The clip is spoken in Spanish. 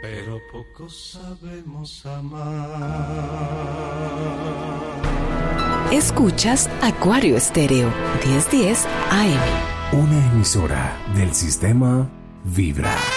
pero poco sabemos amar. Escuchas Acuario Estéreo, 1010 AM. Una emisora del sistema Vibra.